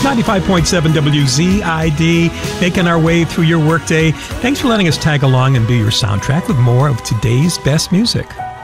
95.7 WZID, making our way through your workday. Thanks for letting us tag along and be your soundtrack with more of today's best music.